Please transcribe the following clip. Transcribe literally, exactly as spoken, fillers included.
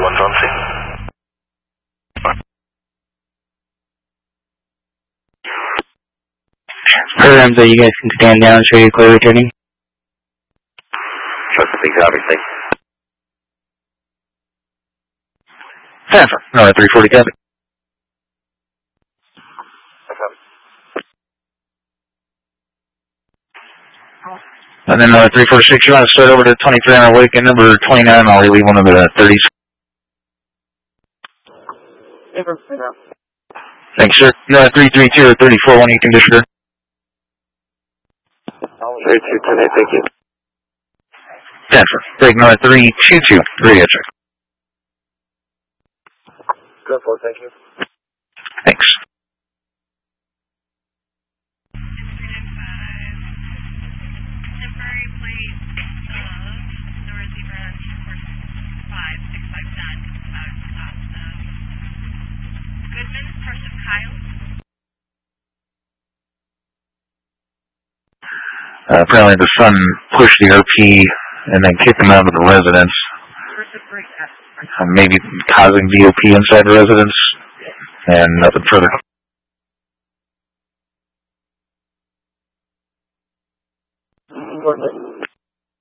one twenty. Programs that you guys can stand down and show you clear returning. Chesapeake, obviously. Transfer. No, three forty copy. And then uh, three four six, you want to start over to twenty-three on our wake and number twenty-nine, I'll relieve one of the thirties. Thanks, sir. No, three three two or thirty-four, one you can disregard. three two two, thank you. Transfer. Break number three two two, radio check. Go for it, thank you. Thanks. Temporary plate of North Zebra four five six five nine about uh, Goodman, source of Kyle. Uh, apparently the son pushed the R P and then kicked him out of the residence. Uh, maybe causing V O P inside the residence and nothing further. Go ahead.